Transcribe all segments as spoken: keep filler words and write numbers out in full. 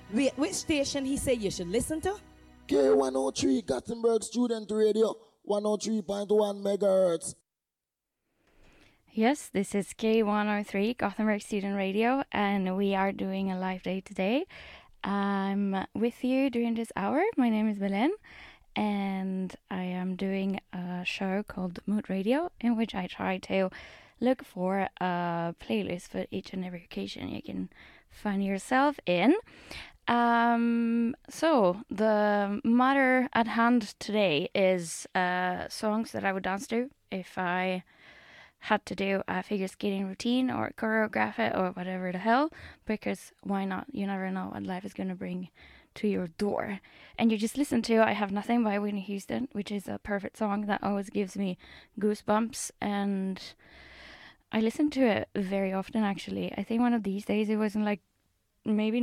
Wait, which station he said you should listen to? K one oh three Gothenburg Student Radio, one oh three point one megahertz. Yes, this is K one oh three Gothenburg Student Radio, and we are doing a live day today. I'm with you during this hour. My name is Belen, and I am doing a show called Mood Radio, in which I try to look for a playlist for each and every occasion you can find yourself in. Um, so the matter at hand today is uh, songs that I would dance to if I had to do a figure skating routine or choreograph it or whatever the hell, because why not? You never know what life is going to bring to your door. And you just listen to I Have Nothing by Whitney Houston, which is a perfect song that always gives me goosebumps, and I listen to it very often, actually. I think one of these days it wasn't like maybe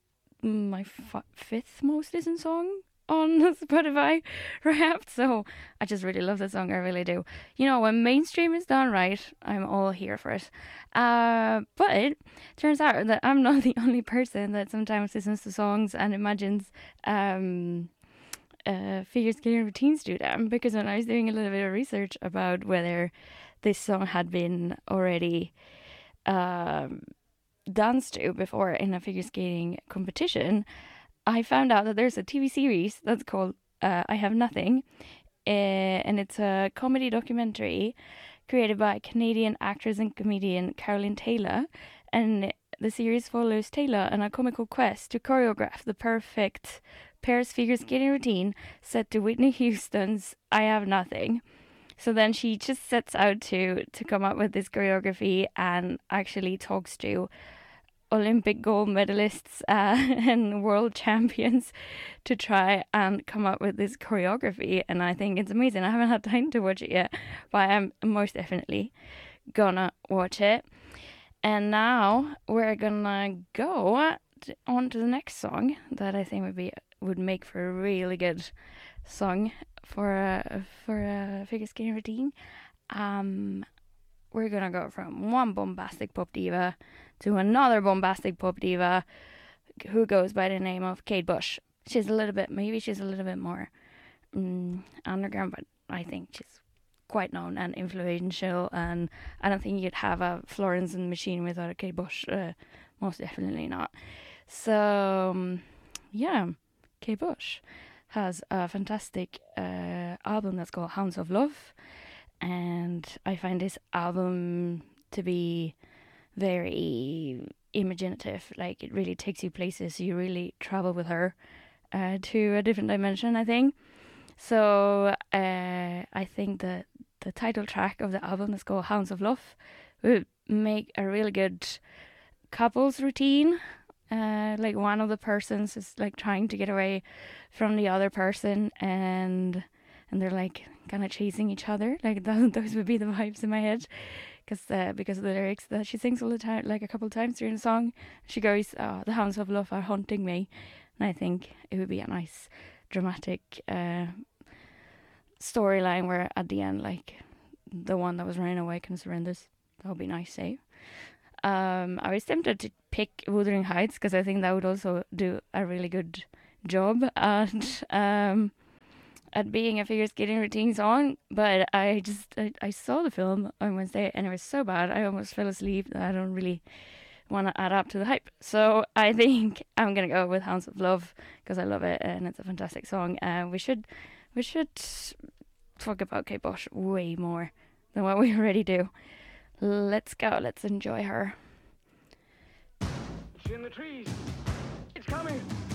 my f- fifth most listened song on Spotify, perhaps. So I just really love the song. I really do. You know, when mainstream is done right, I'm all here for it. Uh, but it turns out that I'm not the only person that sometimes listens to songs and imagines um, uh, figure skating routines to them. Because when I was doing a little bit of research about whether this song had been already um, danced to before in a figure skating competition, I found out that there's a T V series that's called uh, I Have Nothing, uh, and it's a comedy documentary created by Canadian actress and comedian Caroline Taylor, and the series follows Taylor on a comical quest to choreograph the perfect pairs figure skating routine set to Whitney Houston's I Have Nothing. So then she just sets out to, to come up with this choreography and actually talks to Olympic gold medalists uh, and world champions to try and come up with this choreography, and I think it's amazing. I haven't had time to watch it yet, but I'm most definitely gonna watch it. And now we're gonna go on to the next song that I think would be would make for a really good song for a for a figure skating routine. Um, we're gonna go from one bombastic pop diva to another bombastic pop diva who goes by the name of Kate Bush. She's a little bit, maybe she's a little bit more um, underground, but I think she's quite known and influential, and I don't think you'd have a Florence and the Machine without a Kate Bush, uh, most definitely not. So, um, yeah, Kate Bush has a fantastic uh, album that's called Hounds of Love, and I find this album to be very imaginative. Like, it really takes you places. You really travel with her uh, to a different dimension, I think. So uh, I think that the title track of the album that's called Hounds of Love would make a really good couples routine. Uh, like, one of the persons is like trying to get away from the other person, and and they're like kind of chasing each other. Like, those, those would be the vibes in my head. Cause, uh, because of the lyrics that she sings all the time, like a couple of times during the song. She goes, oh, the hounds of love are haunting me. And I think it would be a nice dramatic uh, storyline where at the end, like, the one that was running away can surrenders. That would be nice, eh? Um, I was tempted to pick Wuthering Heights because I think that would also do a really good job at um, at being a figure skating routine song, but I just I, I saw the film on Wednesday and it was so bad I almost fell asleep that I don't really want to add up to the hype. So I think I'm gonna go with Hounds of Love because I love it and it's a fantastic song. And uh, we should we should talk about Kate Bush way more than what we already do. Let's go. Let's enjoy her. It's in the trees. It's coming.